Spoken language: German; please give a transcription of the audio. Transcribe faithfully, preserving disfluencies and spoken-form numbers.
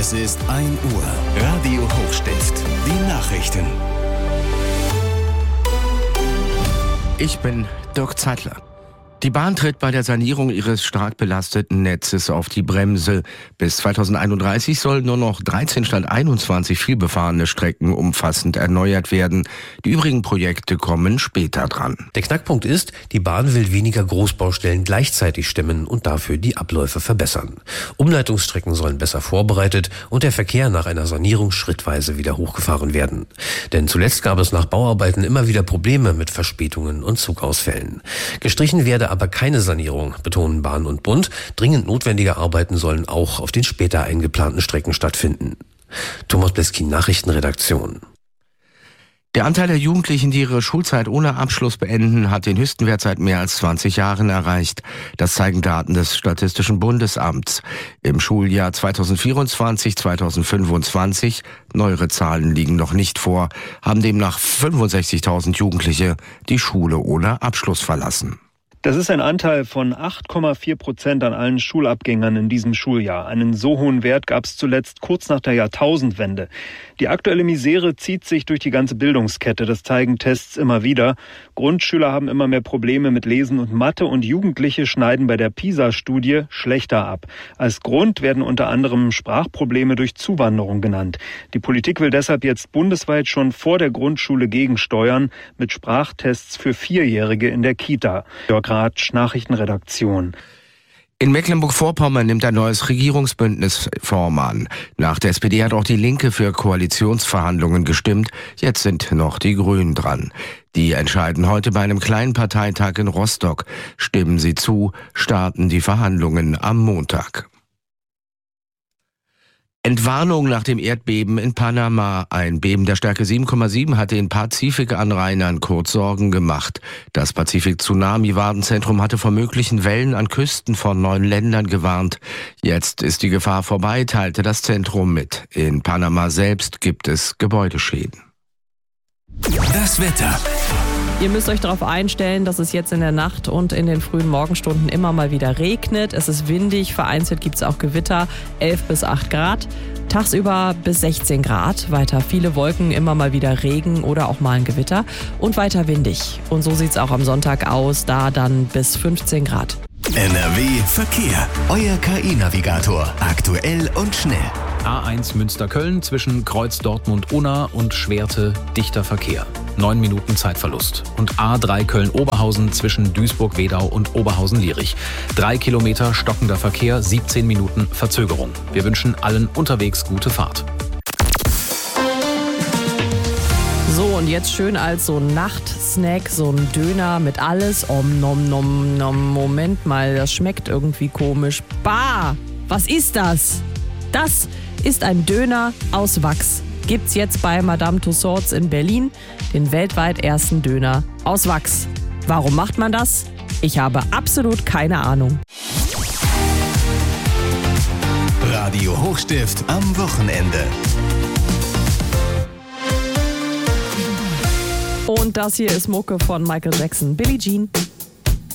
Es ist ein Uhr. Radio Hochstift. Die Nachrichten. Ich bin Dirk Zeitler. Die Bahn tritt bei der Sanierung ihres stark belasteten Netzes auf die Bremse. Bis zweitausendeinunddreißig sollen nur noch dreizehn statt einundzwanzig vielbefahrene Strecken umfassend erneuert werden. Die übrigen Projekte kommen später dran. Der Knackpunkt ist, die Bahn will weniger Großbaustellen gleichzeitig stemmen und dafür die Abläufe verbessern. Umleitungsstrecken sollen besser vorbereitet und der Verkehr nach einer Sanierung schrittweise wieder hochgefahren werden. Denn zuletzt gab es nach Bauarbeiten immer wieder Probleme mit Verspätungen und Zugausfällen. Gestrichen werde aber keine Sanierung, betonen Bahn und Bund. Dringend notwendige Arbeiten sollen auch auf den später eingeplanten Strecken stattfinden. Thomas Bleskin, Nachrichtenredaktion. Der Anteil der Jugendlichen, die ihre Schulzeit ohne Abschluss beenden, hat den höchsten Wert seit mehr als zwanzig Jahren erreicht. Das zeigen Daten des Statistischen Bundesamts. Im Schuljahr zweitausendvierundzwanzig zweitausendfünfundzwanzig, neuere Zahlen liegen noch nicht vor, haben demnach fünfundsechzigtausend Jugendliche die Schule ohne Abschluss verlassen. Das ist ein Anteil von acht Komma vier Prozent an allen Schulabgängern in diesem Schuljahr. Einen so hohen Wert gab es zuletzt kurz nach der Jahrtausendwende. Die aktuelle Misere zieht sich durch die ganze Bildungskette. Das zeigen Tests immer wieder. Grundschüler haben immer mehr Probleme mit Lesen und Mathe und Jugendliche schneiden bei der PISA-Studie schlechter ab. Als Grund werden unter anderem Sprachprobleme durch Zuwanderung genannt. Die Politik will deshalb jetzt bundesweit schon vor der Grundschule gegensteuern mit Sprachtests für Vierjährige in der Kita. Jörg Ratsch, Nachrichtenredaktion. In Mecklenburg-Vorpommern nimmt ein neues Regierungsbündnis Form an. Nach der S P D hat auch die Linke für Koalitionsverhandlungen gestimmt. Jetzt sind noch die Grünen dran. Die entscheiden heute bei einem kleinen Parteitag in Rostock. Stimmen sie zu, starten die Verhandlungen am Montag. Entwarnung nach dem Erdbeben in Panama. Ein Beben der Stärke sieben Komma sieben hat den Pazifikanrainern kurz Sorgen gemacht. Das Pazifik-Tsunami-Warnzentrum hatte vor möglichen Wellen an Küsten von neun Ländern gewarnt. Jetzt ist die Gefahr vorbei, teilte das Zentrum mit. In Panama selbst gibt es Gebäudeschäden. Das Wetter. Ihr müsst euch darauf einstellen, dass es jetzt in der Nacht und in den frühen Morgenstunden immer mal wieder regnet. Es ist windig, vereinzelt gibt es auch Gewitter, elf bis acht Grad. Tagsüber bis sechzehn Grad, weiter viele Wolken, immer mal wieder Regen oder auch mal ein Gewitter und weiter windig. Und so sieht es auch am Sonntag aus, da dann bis fünfzehn Grad. N R W Verkehr. Euer K I-Navigator. Aktuell und schnell. A eins Münster-Köln zwischen Kreuz Dortmund-Unna und Schwerte dichter Verkehr. Neun Minuten Zeitverlust. Und A drei Köln-Oberhausen zwischen Duisburg-Wedau und Oberhausen-Lierich. Drei Kilometer stockender Verkehr, siebzehn Minuten Verzögerung. Wir wünschen allen unterwegs gute Fahrt. So, und jetzt schön als so ein Nachtsnack, so ein Döner mit alles. Om nom nom nom. Moment mal, das schmeckt irgendwie komisch. Bah! Was ist das? Das ist ein Döner aus Wachs. Gibt's jetzt bei Madame Tussauds in Berlin, den weltweit ersten Döner aus Wachs. Warum macht man das? Ich habe absolut keine Ahnung. Radio Hochstift am Wochenende. Und das hier ist Mucke von Michael Jackson, Billie Jean.